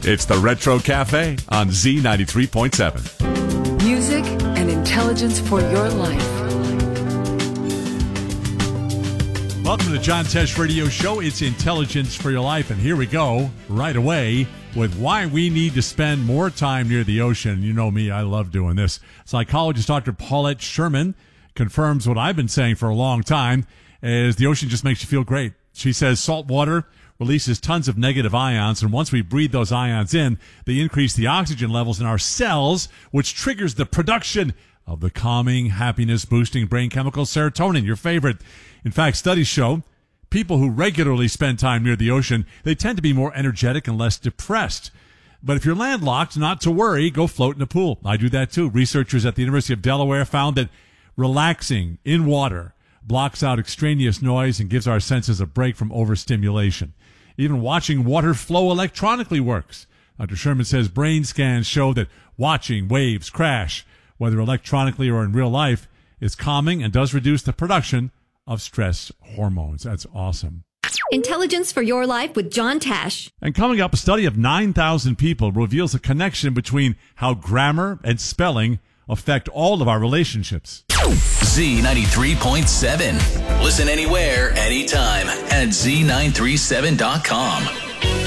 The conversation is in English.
It's the Retro Cafe on Z93.7. Music and intelligence for your life. Welcome to the John Tesh Radio Show. It's Intelligence for Your Life. And here we go right away with why we need to spend more time near the ocean. You know me, I love doing this. Psychologist Dr. Paulette Sherman confirms what I've been saying for a long time, is the ocean just makes you feel great. She says salt water releases tons of negative ions, and once we breathe those ions in, they increase the oxygen levels in our cells, which triggers the production of the calming, happiness-boosting brain chemical serotonin, your favorite. In fact, studies show people who regularly spend time near the ocean, they tend to be more energetic and less depressed. But if you're landlocked, not to worry, go float in a pool. I do that too. Researchers at the University of Delaware found that relaxing in water blocks out extraneous noise and gives our senses a break from overstimulation. Even watching water flow electronically works. Dr. Sherman says brain scans show that watching waves crash, whether electronically or in real life, is calming and does reduce the production of stress hormones. That's awesome. Intelligence for Your Life with John Tesh. And coming up, a study of 9,000 people reveals a connection between how grammar and spelling affect all of our relationships. Z93.7. Listen anywhere, anytime at Z937.com.